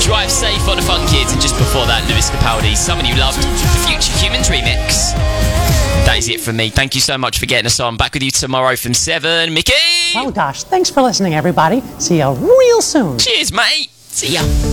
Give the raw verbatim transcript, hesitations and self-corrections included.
Drive Safe on the Fun Kids, and just before that, Lewis Capaldi, Someone You Loved, the Future Humans remix. That is it from me. Thank you so much for getting us on. Back with you tomorrow from seven. Mickey! Oh gosh, thanks for listening, everybody. See you real soon. Cheers, mate. See ya.